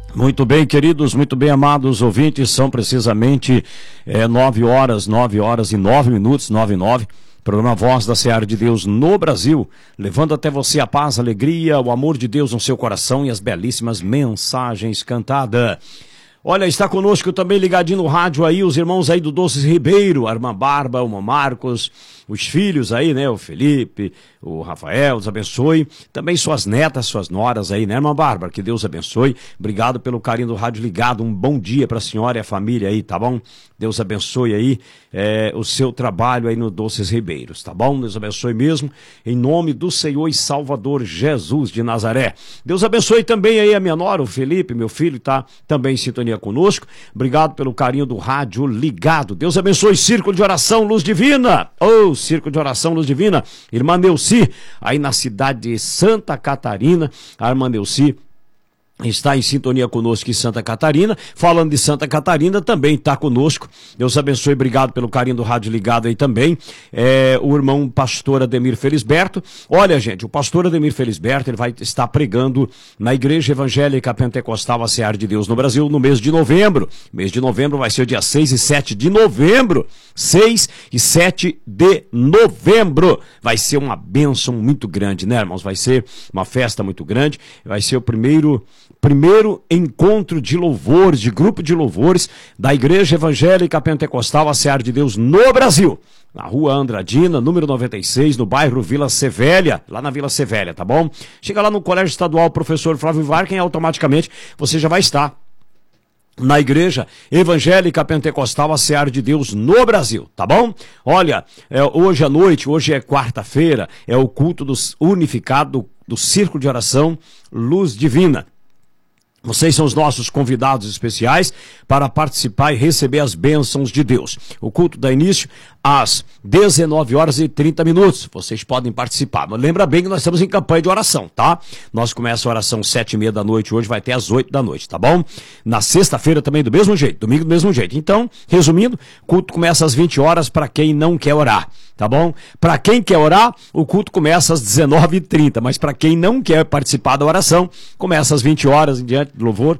Muito bem, queridos, muito bem, amados ouvintes, são precisamente 9 horas e 9 minutos, 9 e 9, programa Voz da Seara de Deus no Brasil, levando até você a paz, a alegria, o amor de Deus no seu coração e as belíssimas mensagens cantadas. Olha, está conosco também ligadinho no rádio aí, os irmãos aí do Doces Ribeiro, a irmã Barba, o irmão Marcos, os filhos aí, né, o Felipe, o Rafael, Deus abençoe, também suas netas, suas noras aí, né, irmã Bárbara, que Deus abençoe, obrigado pelo carinho do rádio ligado, um bom dia para a senhora e a família aí, tá bom? Deus abençoe aí o seu trabalho aí no Doces Ribeiros, tá bom? Deus abençoe mesmo, em nome do Senhor e Salvador Jesus de Nazaré. Deus abençoe também aí a minha nora, o Felipe, meu filho, tá também em sintonia conosco, obrigado pelo carinho do rádio ligado. Deus abençoe, Círculo de Oração Luz Divina, Círculo de Oração Luz Divina, irmã Neuci, aí na cidade de Santa Catarina, a irmã Neuci está em sintonia conosco em Santa Catarina. Falando de Santa Catarina, também está conosco. Deus abençoe, obrigado pelo carinho do rádio ligado aí também. O irmão pastor Ademir Felisberto. Olha, gente, o pastor Ademir Felisberto, ele vai estar pregando na Igreja Evangélica Pentecostal A Seara de Deus no Brasil no mês de novembro. Mês de novembro vai ser o dia 6 e 7 de novembro. 6 e 7 de novembro. Vai ser uma bênção muito grande, né, irmãos? Vai ser uma festa muito grande. Vai ser o primeiro encontro de louvores, de grupo de louvores da Igreja Evangélica Pentecostal A Seara de Deus no Brasil, na rua Andradina, número 96, no bairro Vila Sevélia, lá na Vila Sevélia, tá bom? Chega lá no Colégio Estadual Professor Flávio Varquem, automaticamente você já vai estar na Igreja Evangélica Pentecostal A Seara de Deus no Brasil, tá bom? Olha, hoje à noite, hoje é quarta-feira, é o culto unificado do Círculo de Oração Luz Divina. Vocês são os nossos convidados especiais para participar e receber as bênçãos de Deus. O culto dá início às 19 horas e 30 minutos. Vocês podem participar. Mas lembra bem que nós estamos em campanha de oração, tá? Nós começamos a oração às 7h30 da noite, hoje vai até às 8 da noite, tá bom? Na sexta-feira também do mesmo jeito, domingo do mesmo jeito. Então, resumindo, o culto começa às 20 horas para quem não quer orar, tá bom? Para quem quer orar, o culto começa às 19h30, mas para quem não quer participar da oração, começa às 20 horas em diante do louvor